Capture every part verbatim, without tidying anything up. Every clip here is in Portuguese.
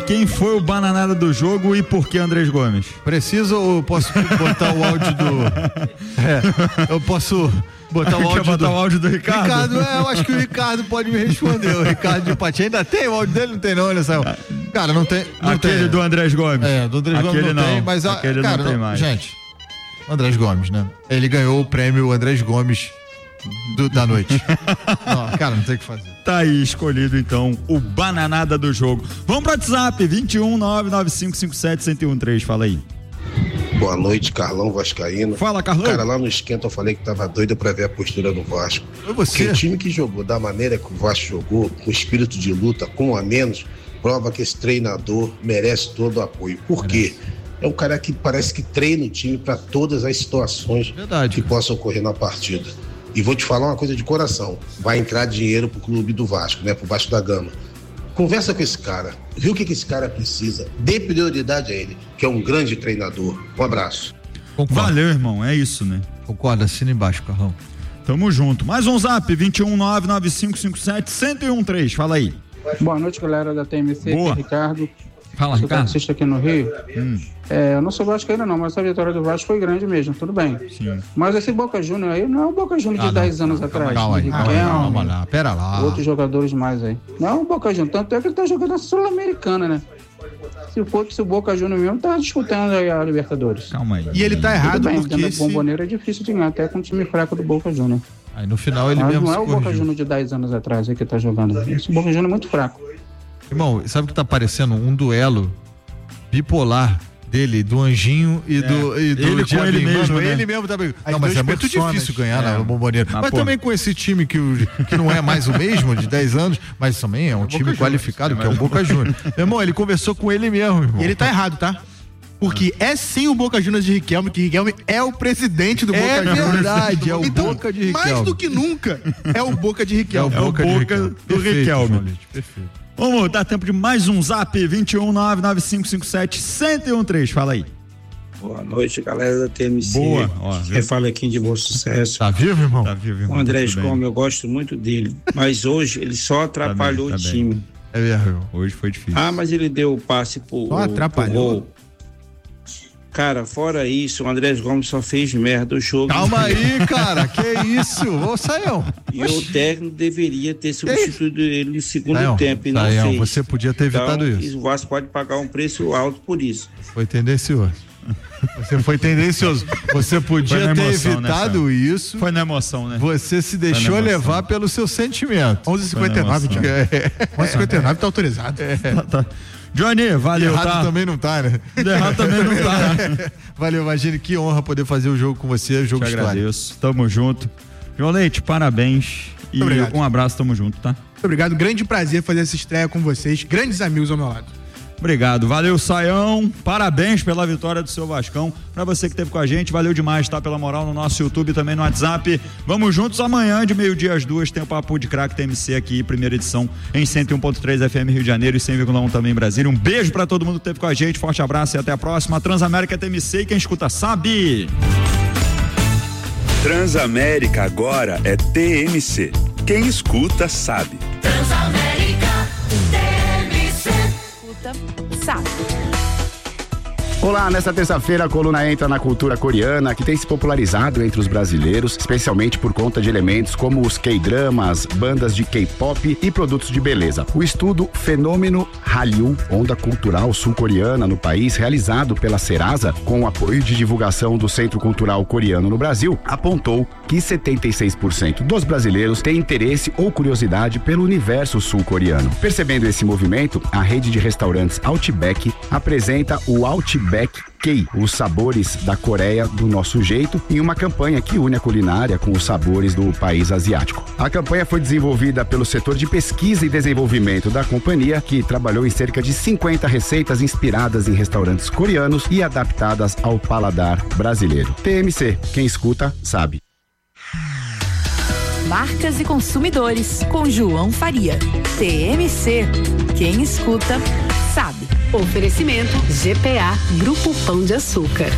quem foi o bananada do jogo e por que Andrés Gomes? Preciso ou posso botar o áudio do... É, eu posso... Botar o áudio, botar do... o áudio do Ricardo? Ricardo, é, eu acho que o Ricardo pode me responder. O Ricardo de Patinha ainda tem o áudio dele? Não tem não, olha só. Cara, não tem. Não Aquele tem. do Andrés Gomes. É, do Andrés Aquele Gomes não, não tem, mas a, Aquele cara, não tem não, mais. Gente, Andrés Gomes, né? Ele ganhou o prêmio Andrés Gomes do, da noite. Não, cara, não tem o que fazer. Tá aí escolhido então o bananada do jogo. Vamos pro WhatsApp, vinte e um, nove nove cinco cinco sete, um zero um três, fala aí. Boa noite, Carlão Vascaíno. Fala, Carlão. Cara, lá no esquenta eu falei que tava doido pra ver a postura do Vasco. Foi você? Porque o time que jogou da maneira que o Vasco jogou, com espírito de luta, com um a menos, prova que esse treinador merece todo o apoio. Por quê? É um cara que parece que treina o time para todas as situações Verdade. que possam ocorrer na partida. E vou te falar uma coisa de coração. Vai entrar dinheiro pro clube do Vasco, né? Pro Vasco da Gama. Conversa com esse cara, viu o que, que esse cara precisa, dê prioridade a ele, que é um grande treinador. Um abraço. Concordo. Valeu, irmão, é isso, né? Concorda, assina embaixo, Carlão. Tamo junto. Mais um zap, vinte e um, nove nove cinco cinco sete, um zero um três, fala aí. Boa noite, galera da T M C, Boa. aqui é Ricardo. Fala, Sou Ricardo. taxista aqui no Rio. Hum. É, eu não sou vascaíno não, mas a vitória do Vasco foi grande mesmo, tudo bem. Sim. Mas esse Boca Júnior aí não é o Boca Júnior de Ah, dez não, anos não, atrás. Calma aí, de calma aí, Riquelme, calma lá, pera lá. outros jogadores mais aí. Não é o Boca Júnior, tanto é que ele tá jogando a Sul-Americana, né? Se fosse o Boca Júnior mesmo, tá disputando aí a Libertadores. Calma aí. E ele tá errado Tudo bem, porque dentro da esse... Bomboneira é difícil de ganhar, até com o time fraco do Boca Júnior. Aí no final ele Mas mesmo não se é o Boca corrigiu. Júnior de dez anos atrás aí que tá jogando. Esse Boca Júnior é muito fraco. Irmão, sabe o que tá parecendo? Um duelo bipolar dele, do Anjinho e do, e do Ele com Diabinho. ele mesmo, Mano, né? ele mesmo tá bem. As Não, mas duas é muito personas. difícil ganhar É. na Bomboneira. Mas, Mas pô. também com esse time que, o- que não é mais o mesmo, de dez anos, mas também é um time qualificado, que é o Boca Juniors. Meu irmão, ele conversou com ele mesmo, irmão. E ele tá errado, tá? Porque é sim o Boca Juniors de Riquelme, que Riquelme é o presidente do Boca É Juniors. verdade, é o então, Boca de mais Riquelme. do que nunca, é o Boca de É o Riquelme. É o Boca, de Boca Riquelme. do Perfeito, Riquelme. João Leite, perfeito. Vamos, dá tempo de mais um zap, vinte e um, nove nove cinco cinco sete, um zero um três, fala aí. Boa noite, galera da T M C. Boa, ó, Quem fala aqui de Bom Sucesso. Tá vivo, irmão? Tá vivo, irmão? O Andrés Tudo bem. Gomes, eu gosto muito dele. Mas hoje ele só atrapalhou tá o bem. time. É mesmo, irmão. Hoje foi difícil. Ah, mas ele deu o passe pro, Só pro atrapalhou. gol. Cara, fora isso, o Andrés Gomes só fez merda o jogo. Calma aí, cara, que isso? Ô, Saião. E o técnico deveria ter substituído ele no segundo Saião, tempo e não Saião, fez. você podia ter evitado então, isso. O Vasco pode pagar um preço alto por isso. Foi tendencioso. Você foi tendencioso. Você podia Foi na ter emoção, evitado né, isso. Foi na emoção, né? Você se deixou emoção. levar pelo seu sentimento. onze e cinquenta e nove, Foi na Thiago. É. onze e cinquenta e nove tá autorizado. Tá, tá. Johnny, valeu, Errado tá? também não tá, né? Errado também não tá, né? Valeu, imagine, que honra poder fazer o jogo com você, jogo Te histórico. agradeço. Tamo junto. João Leite, parabéns. E Obrigado. um abraço, tamo junto, tá? Muito obrigado, grande prazer fazer essa estreia com vocês. Grandes amigos ao meu lado. Obrigado, valeu, Saião, parabéns pela vitória do seu Vascão, pra você que esteve com a gente, valeu demais, tá, pela moral no nosso YouTube e também no WhatsApp. Vamos juntos amanhã de meio-dia às duas, tem o Papo de Craque T M C aqui, primeira edição em cento e um ponto três F M Rio de Janeiro e cem vírgula um também em Brasília. Um beijo pra todo mundo que esteve com a gente, forte abraço e até a próxima. Transamérica T M C, e quem escuta sabe. Transamérica agora é T M C. Quem escuta sabe. Transamérica T M C. Escuta, sabe. Olá, nesta terça-feira a coluna entra na cultura coreana, que tem se popularizado entre os brasileiros, especialmente por conta de elementos como os K-dramas, bandas de K-pop e produtos de beleza. O estudo Fenômeno Hallyu, onda cultural sul-coreana no país, realizado pela Serasa, com o apoio de divulgação do Centro Cultural Coreano no Brasil, apontou que setenta e seis por cento dos brasileiros têm interesse ou curiosidade pelo universo sul-coreano. Percebendo esse movimento, a rede de restaurantes Outback apresenta o Outback K, os sabores da Coreia do nosso jeito, em uma campanha que une a culinária com os sabores do país asiático. A campanha foi desenvolvida pelo setor de pesquisa e desenvolvimento da companhia, que trabalhou em cerca de cinquenta receitas inspiradas em restaurantes coreanos e adaptadas ao paladar brasileiro. T M C, quem escuta sabe. Marcas e consumidores, com João Faria. T M C. Quem escuta, sabe. Oferecimento G P A, Grupo Pão de Açúcar.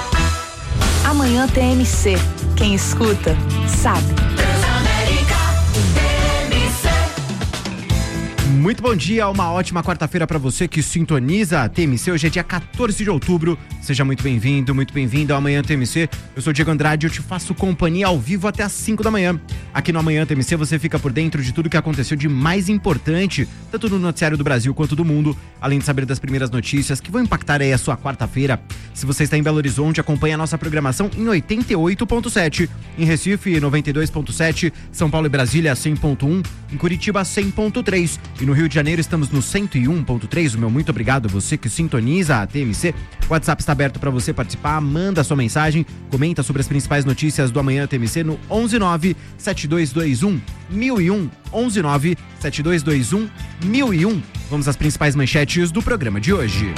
Amanhã T M C. Quem escuta, sabe. Transamérica Muito bom dia, uma ótima quarta-feira para você que sintoniza a T M C. Hoje é dia quatorze de outubro. Seja muito bem-vindo, muito bem-vindo ao Amanhã T M C. Eu sou o Diego Andrade e eu te faço companhia ao vivo até às cinco da manhã. Aqui no Amanhã T M C você fica por dentro de tudo que aconteceu de mais importante, tanto no noticiário do Brasil quanto do mundo, além de saber das primeiras notícias que vão impactar aí a sua quarta-feira. Se você está em Belo Horizonte, acompanhe a nossa programação em oitenta e oito ponto sete, em Recife noventa e dois ponto sete, São Paulo e Brasília cem ponto um, em Curitiba cem ponto três e no Rio de Janeiro estamos no cento e um ponto três. O meu muito obrigado, você que sintoniza a T M C. O WhatsApp está aberto para você participar, manda sua mensagem, comenta sobre as principais notícias do Amanhã T M C no onze nove sete dois dois um mil e um, onze nove sete dois dois um mil e um. Vamos às principais manchetes do programa de hoje.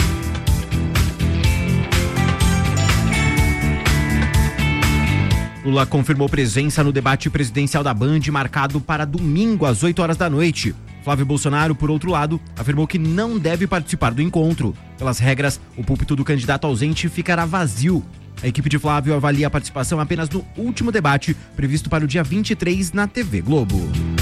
Lula confirmou presença no debate presidencial da Band, marcado para domingo às oito horas da noite. Flávio Bolsonaro, por outro lado, afirmou que não deve participar do encontro. Pelas regras, o púlpito do candidato ausente ficará vazio. A equipe de Flávio avalia a participação apenas no último debate, previsto para o dia vinte e três na T V Globo.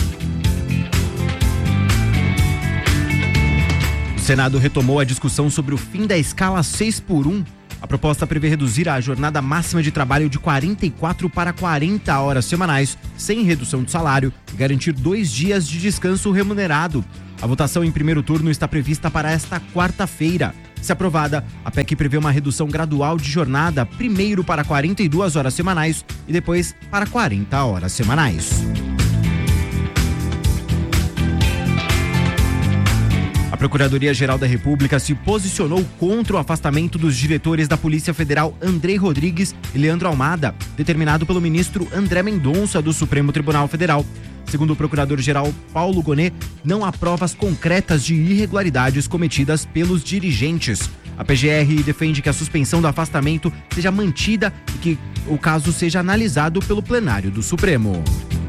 O Senado retomou a discussão sobre o fim da escala seis por um. A proposta prevê reduzir a jornada máxima de trabalho de quarenta e quatro para quarenta horas semanais, sem redução de salário, e garantir dois dias de descanso remunerado. A votação em primeiro turno está prevista para esta quarta-feira. Se aprovada, a P E C prevê uma redução gradual de jornada, primeiro para quarenta e duas horas semanais e depois para quarenta horas semanais. A Procuradoria-Geral da República se posicionou contra o afastamento dos diretores da Polícia Federal Andrei Rodrigues e Leandro Almada, determinado pelo ministro André Mendonça do Supremo Tribunal Federal. Segundo o Procurador-Geral Paulo Gonet, não há provas concretas de irregularidades cometidas pelos dirigentes. A P G R defende que a suspensão do afastamento seja mantida e que o caso seja analisado pelo plenário do Supremo.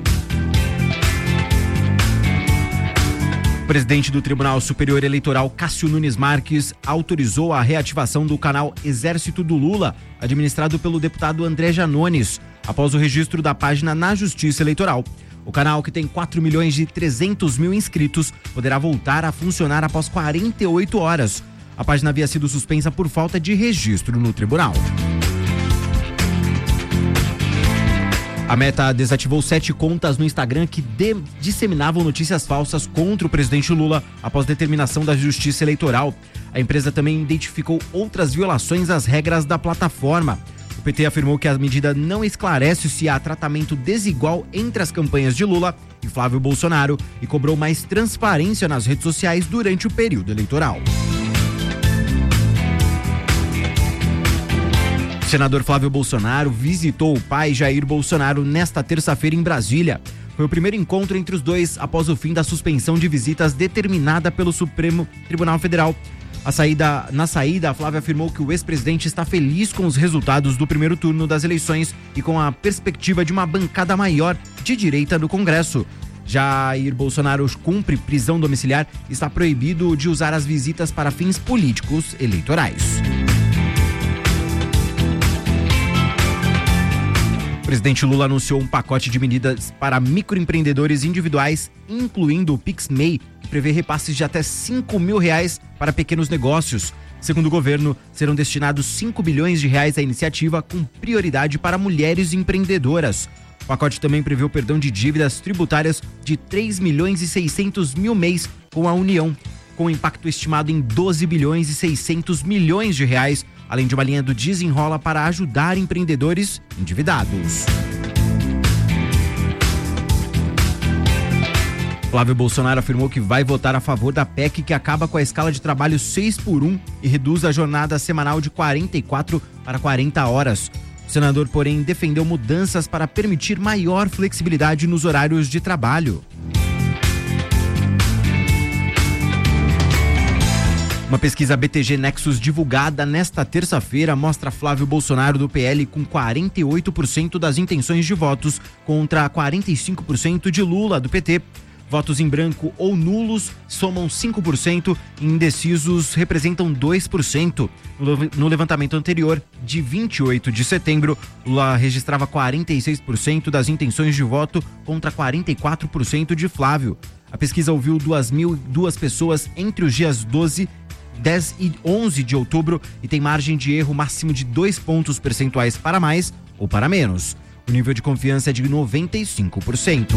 O presidente do Tribunal Superior Eleitoral, Cássio Nunes Marques, autorizou a reativação do canal Exército do Lula, administrado pelo deputado André Janones, após o registro da página na Justiça Eleitoral. O canal, que tem quatro milhões e trezentos mil inscritos, poderá voltar a funcionar após quarenta e oito horas. A página havia sido suspensa por falta de registro no tribunal. A Meta desativou sete contas no Instagram que de- disseminavam notícias falsas contra o presidente Lula após determinação da Justiça Eleitoral. A empresa também identificou outras violações às regras da plataforma. O P T afirmou que a medida não esclarece se há tratamento desigual entre as campanhas de Lula e Flávio Bolsonaro e cobrou mais transparência nas redes sociais durante o período eleitoral. O senador Flávio Bolsonaro visitou o pai Jair Bolsonaro nesta terça-feira em Brasília. Foi o primeiro encontro entre os dois após o fim da suspensão de visitas determinada pelo Supremo Tribunal Federal. A saída, na saída, a Flávia afirmou que o ex-presidente está feliz com os resultados do primeiro turno das eleições e com a perspectiva de uma bancada maior de direita no Congresso. Jair Bolsonaro cumpre prisão domiciliar e está proibido de usar as visitas para fins políticos eleitorais. O presidente Lula anunciou um pacote de medidas para microempreendedores individuais, incluindo o PixMei, que prevê repasses de até cinco mil reais para pequenos negócios. Segundo o governo, serão destinados cinco bilhões de reais à iniciativa, com prioridade para mulheres empreendedoras. O pacote também prevê o perdão de dívidas tributárias de três milhões e seiscentos mil mês com a União, com impacto estimado em doze bilhões e seiscentos milhões de reais, além de uma linha do Desenrola para ajudar empreendedores endividados. Flávio Bolsonaro afirmou que vai votar a favor da P E C que acaba com a escala de trabalho seis por um e reduz a jornada semanal de quarenta e quatro para quarenta horas. O senador, porém, defendeu mudanças para permitir maior flexibilidade nos horários de trabalho. Uma pesquisa B T G Nexus divulgada nesta terça-feira mostra Flávio Bolsonaro do P L com quarenta e oito por cento das intenções de votos contra quarenta e cinco por cento de Lula do P T. Votos em branco ou nulos somam cinco por cento e indecisos representam dois por cento. No levantamento anterior, de vinte e oito de setembro, Lula registrava quarenta e seis por cento das intenções de voto contra quarenta e quatro por cento de Flávio. A pesquisa ouviu duas mil e duas pessoas entre os dias doze, dez e onze de outubro e tem margem de erro máximo de dois pontos percentuais para mais ou para menos. O nível de confiança é de noventa e cinco por cento.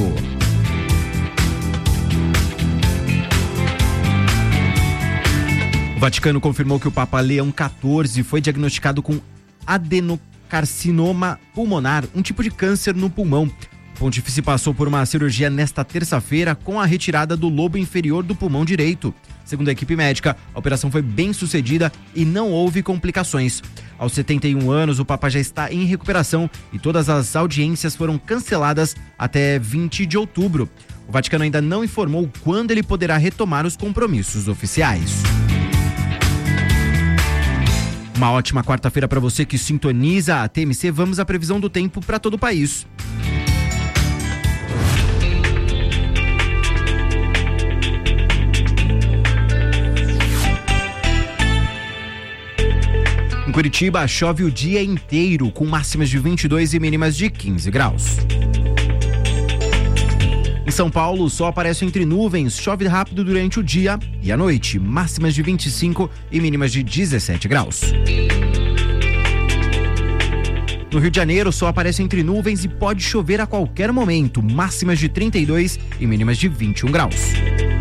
O Vaticano confirmou que o Papa Leão quatorze foi diagnosticado com adenocarcinoma pulmonar, um tipo de câncer no pulmão. O pontífice passou por uma cirurgia nesta terça-feira com a retirada do lobo inferior do pulmão direito. Segundo a equipe médica, a operação foi bem sucedida e não houve complicações. Aos setenta e um anos, o Papa já está em recuperação e todas as audiências foram canceladas até vinte de outubro. O Vaticano ainda não informou quando ele poderá retomar os compromissos oficiais. Uma ótima quarta-feira para você que sintoniza a T M C. Vamos à previsão do tempo para todo o país. Em Curitiba, chove o dia inteiro, com máximas de vinte e dois e mínimas de quinze graus. Em São Paulo, o sol aparece entre nuvens, chove rápido durante o dia e a noite, máximas de vinte e cinco e mínimas de dezessete graus. No Rio de Janeiro, o sol aparece entre nuvens e pode chover a qualquer momento, máximas de trinta e dois e mínimas de vinte e um graus.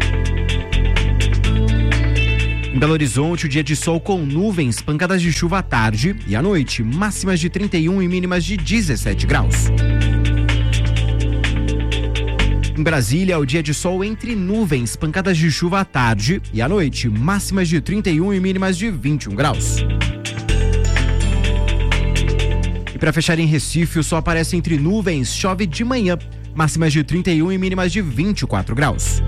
Em Belo Horizonte, o dia de sol com nuvens, pancadas de chuva à tarde e à noite, máximas de trinta e um e mínimas de dezessete graus. Em Brasília, o dia de sol entre nuvens, pancadas de chuva à tarde e à noite, máximas de trinta e um e mínimas de vinte e um graus. E para fechar em Recife, o sol aparece entre nuvens, chove de manhã, máximas de trinta e um e mínimas de vinte e quatro graus.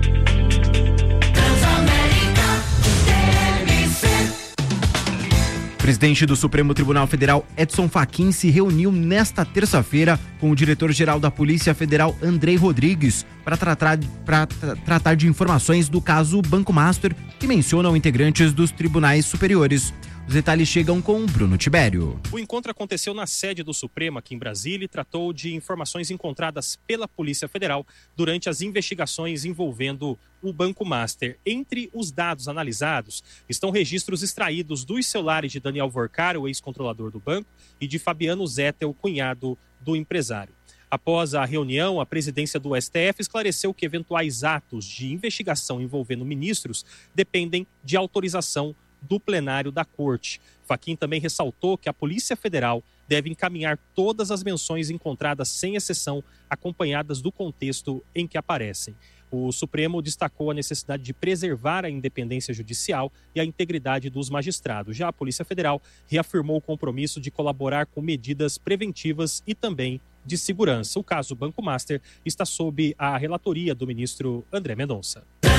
O presidente do Supremo Tribunal Federal, Edson Fachin, se reuniu nesta terça-feira com o diretor-geral da Polícia Federal, Andrei Rodrigues, para tratar, pra, tra, tratar de informações do caso Banco Master, que mencionam integrantes dos tribunais superiores. Os detalhes chegam com Bruno Tibério. O encontro aconteceu na sede do Supremo aqui em Brasília e tratou de informações encontradas pela Polícia Federal durante as investigações envolvendo o Banco Master. Entre os dados analisados estão registros extraídos dos celulares de Daniel Vorcar, o ex-controlador do banco, e de Fabiano Zeta, o cunhado do empresário. Após a reunião, a presidência do S T F esclareceu que eventuais atos de investigação envolvendo ministros dependem de autorização do plenário da Corte. Fachin também ressaltou que a Polícia Federal deve encaminhar todas as menções encontradas sem exceção, acompanhadas do contexto em que aparecem. O Supremo destacou a necessidade de preservar a independência judicial e a integridade dos magistrados. Já a Polícia Federal reafirmou o compromisso de colaborar com medidas preventivas e também de segurança. O caso Banco Master está sob a relatoria do ministro André Mendonça.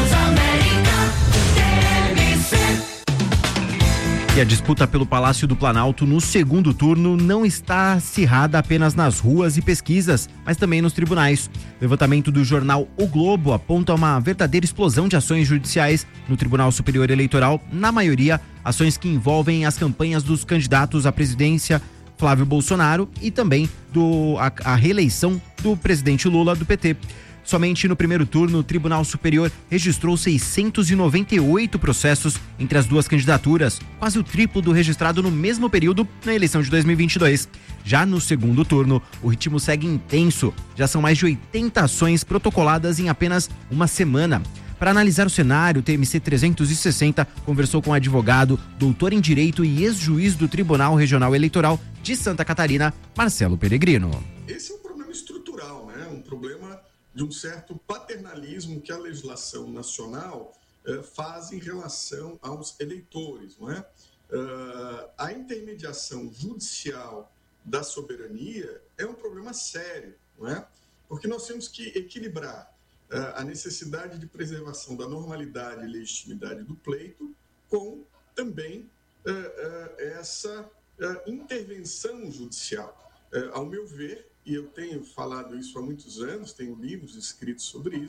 E a disputa pelo Palácio do Planalto no segundo turno não está acirrada apenas nas ruas e pesquisas, mas também nos tribunais. O levantamento do jornal O Globo aponta uma verdadeira explosão de ações judiciais no Tribunal Superior Eleitoral, na maioria ações que envolvem as campanhas dos candidatos à presidência Flávio Bolsonaro e também do, a, a reeleição do presidente Lula do P T. Somente no primeiro turno, o Tribunal Superior registrou seiscentos e noventa e oito processos entre as duas candidaturas, quase o triplo do registrado no mesmo período na eleição de dois mil e vinte e dois. Já no segundo turno, o ritmo segue intenso. Já são mais de oitenta ações protocoladas em apenas uma semana. Para analisar o cenário, o T M C trezentos e sessenta conversou com o advogado, doutor em Direito e ex-juiz do Tribunal Regional Eleitoral de Santa Catarina, Marcelo Peregrino. Esse é um problema estrutural, né? Um problema de um certo paternalismo que a legislação nacional eh, faz em relação aos eleitores, não é? Uh, a intermediação judicial da soberania é um problema sério, não é? Porque nós temos que equilibrar uh, a necessidade de preservação da normalidade e legitimidade do pleito com também uh, uh, essa uh, intervenção judicial. Uh, ao meu ver, e eu tenho falado isso há muitos anos, tenho livros escritos sobre isso,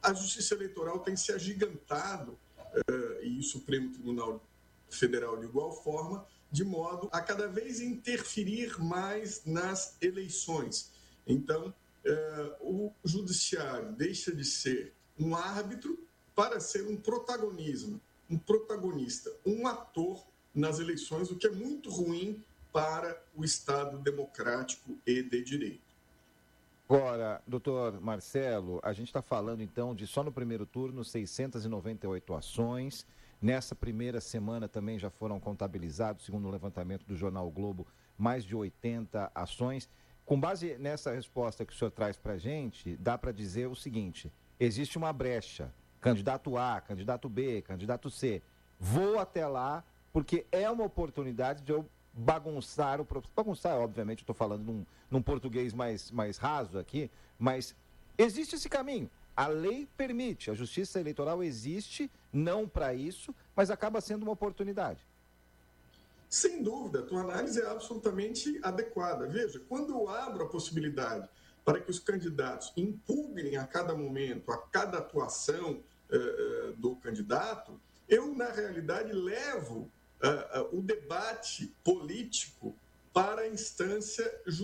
a Justiça Eleitoral tem se agigantado, uh, e o Supremo Tribunal Federal de igual forma, de modo a cada vez interferir mais nas eleições. Então, uh, o judiciário deixa de ser um árbitro para ser um protagonismo, um protagonista, um ator nas eleições, o que é muito ruim para o Estado democrático e de direito. Agora, doutor Marcelo, a gente está falando então de só no primeiro turno seiscentas e noventa e oito ações. Nessa primeira semana também já foram contabilizados, segundo o levantamento do jornal o Globo, mais de oitenta ações. Com base nessa resposta que o senhor traz para a gente, dá para dizer o seguinte: existe uma brecha, candidato A, candidato B, candidato C. Vou até lá porque é uma oportunidade de eu bagunçar o processo. Bagunçar, obviamente, eu estou falando num, num português mais, mais raso aqui, mas existe esse caminho. A lei permite, a justiça eleitoral existe, não para isso, mas acaba sendo uma oportunidade. Sem dúvida, a tua análise é absolutamente adequada. Veja, quando eu abro a possibilidade para que os candidatos impugnem a cada momento, a cada atuação uh, do candidato, eu, na realidade, levo Uh, uh, o debate político para a instância judicial.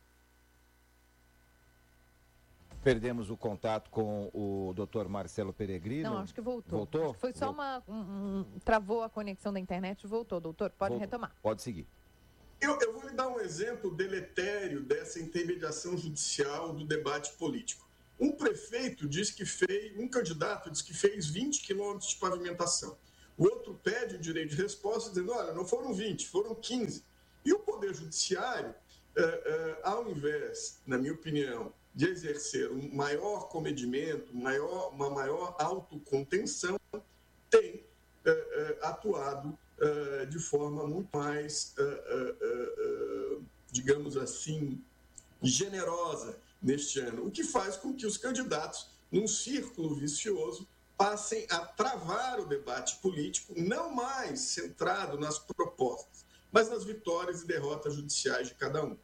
Perdemos o contato com o doutor Marcelo Peregrino. Não, acho que voltou. Voltou? Acho que foi só uma... Um, um, travou a conexão da internet e voltou, doutor. Pode voltou. retomar. Pode seguir. Eu, eu vou lhe dar um exemplo deletério dessa intermediação judicial do debate político. Um prefeito diz que fez, um candidato diz que fez vinte quilômetros de pavimentação. O outro pede o direito de resposta, dizendo, olha, não foram vinte, foram quinze. E o Poder Judiciário, eh, eh, ao invés, na minha opinião, de exercer um maior comedimento, maior, uma maior autocontenção, tem eh, eh, atuado eh, de forma muito mais, eh, eh, eh, digamos assim, generosa neste ano, o que faz com que os candidatos, num círculo vicioso, passem a travar o debate político, não mais centrado nas propostas, mas nas vitórias e derrotas judiciais de cada um.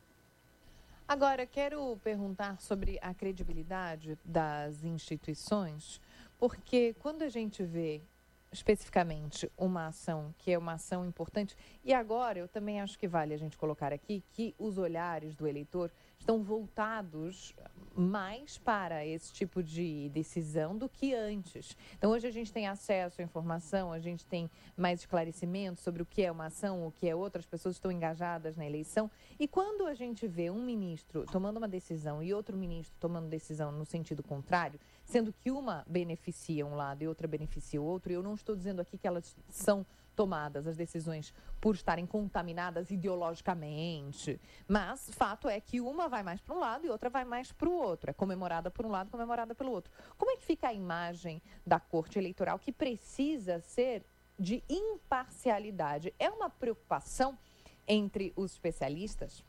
Agora, quero perguntar sobre a credibilidade das instituições, porque quando a gente vê especificamente uma ação que é uma ação importante, e agora eu também acho que vale a gente colocar aqui que os olhares do eleitor estão voltados mais para esse tipo de decisão do que antes. Então, hoje a gente tem acesso à informação, a gente tem mais esclarecimento sobre o que é uma ação, o que é outra, as pessoas estão engajadas na eleição. E quando a gente vê um ministro tomando uma decisão e outro ministro tomando decisão no sentido contrário, sendo que uma beneficia um lado e outra beneficia o outro, e eu não estou dizendo aqui que elas são tomadas, as decisões, por estarem contaminadas ideologicamente, mas fato é que uma vai mais para um lado e outra vai mais para o outro, é comemorada por um lado, comemorada pelo outro. Como é que fica a imagem da Corte Eleitoral, que precisa ser de imparcialidade? É uma preocupação entre os especialistas?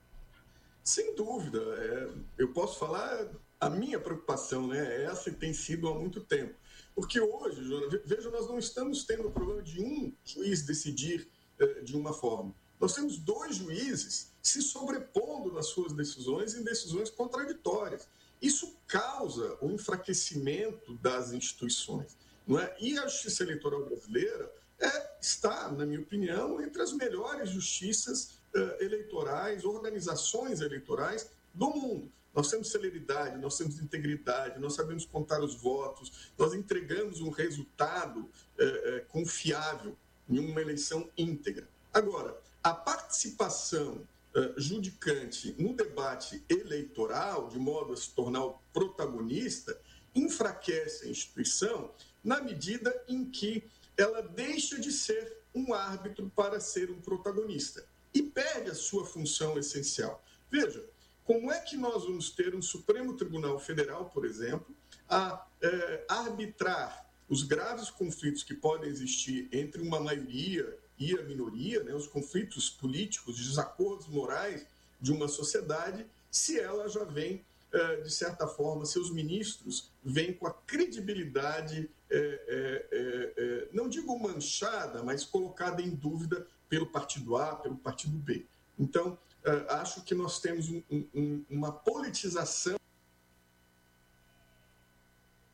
Sem dúvida, é, eu posso falar a minha preocupação, né? Essa tem sido há muito tempo. Porque hoje, veja, nós não estamos tendo o problema de um juiz decidir eh, de uma forma. Nós temos dois juízes se sobrepondo nas suas decisões em decisões contraditórias. Isso causa o enfraquecimento das instituições, não é? E a Justiça Eleitoral brasileira é, está, na minha opinião, entre as melhores justiças eh, eleitorais, organizações eleitorais do mundo. Nós temos celeridade, nós temos integridade, nós sabemos contar os votos, nós entregamos um resultado é, é, confiável em uma eleição íntegra. Agora, a participação é, judicante no debate eleitoral, de modo a se tornar o protagonista, enfraquece a instituição na medida em que ela deixa de ser um árbitro para ser um protagonista e perde a sua função essencial. Veja, como é que nós vamos ter um Supremo Tribunal Federal, por exemplo, a é, arbitrar os graves conflitos que podem existir entre uma maioria e a minoria, né, os conflitos políticos, os desacordos morais de uma sociedade, se ela já vem, é, de certa forma, seus ministros vêm com a credibilidade, é, é, é, não digo manchada, mas colocada em dúvida pelo partido A, pelo partido B. Então, Uh, acho que nós temos um, um, uma politização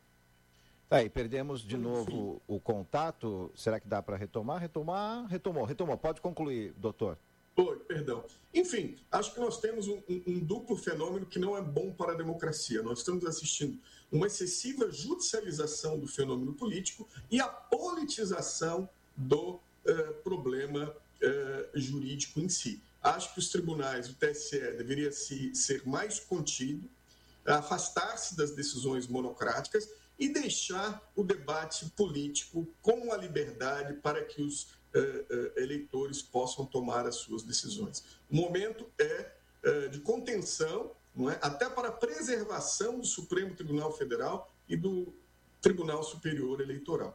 Aí, perdemos de novo o contato. Será que dá para retomar? Retomar? Retomou, retomou. Pode concluir, doutor. Oi, perdão. Enfim, acho que nós temos um, um, um duplo fenômeno que não é bom para a democracia. Nós estamos assistindo uma excessiva judicialização do fenômeno político e a politização do uh, problema uh, jurídico em si. Acho que os tribunais, o T S E, deveria se, ser mais contido, afastar-se das decisões monocráticas e deixar o debate político com a liberdade para que os uh, uh, eleitores possam tomar as suas decisões. O momento é uh, de contenção, não é? Até para a preservação do Supremo Tribunal Federal e do Tribunal Superior Eleitoral.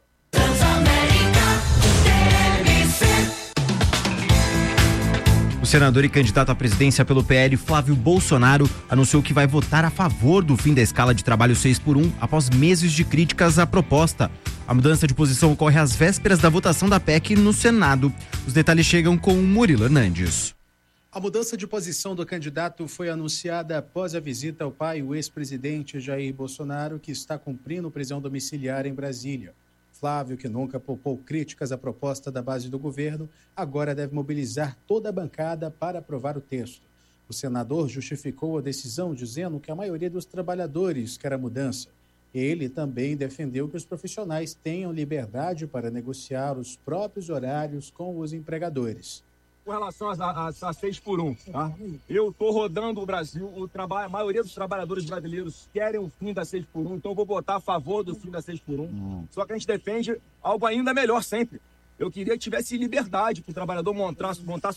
O senador e candidato à presidência pelo P L, Flávio Bolsonaro, anunciou que vai votar a favor do fim da escala de trabalho seis por um após meses de críticas à proposta. A mudança de posição ocorre às vésperas da votação da P E C no Senado. Os detalhes chegam com Murilo Hernandes. A mudança de posição do candidato foi anunciada após a visita ao pai, o ex-presidente Jair Bolsonaro, que está cumprindo prisão domiciliar em Brasília. Flávio, que nunca poupou críticas à proposta da base do governo, agora deve mobilizar toda a bancada para aprovar o texto. O senador justificou a decisão dizendo que a maioria dos trabalhadores quer a mudança. Ele também defendeu que os profissionais tenham liberdade para negociar os próprios horários com os empregadores. Com relação a seis por um, tá? Eu estou rodando o Brasil, o trabalho, a maioria dos trabalhadores brasileiros querem o fim da seis por um, então eu vou votar a favor do fim da seis por um. Hum. Só que a gente defende algo ainda melhor sempre. Eu queria que tivesse liberdade para o trabalhador montar, montar